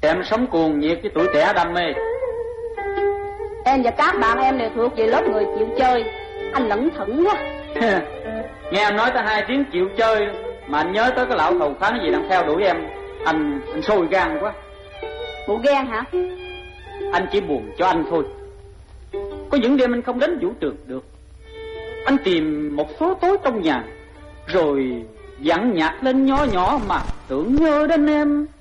Xem sống cuồng nhiệt với tuổi trẻ đam mê. Em và các bạn em đều thuộc về lớp người chịu chơi. Anh lẩn thẩn quá. Nghe em nói tới 2 tiếng chịu chơi mà anh nhớ tới cái lão thầu phán gì đang theo đuổi em. Anh sôi gan quá. Bộ ghen hả? Anh chỉ buồn cho anh thôi. Có những đêm anh không đến vũ trường được. Anh tìm một số tối trong nhà, rồi dặn nhạc lên nhỏ nhỏ mà tưởng nhớ đến em.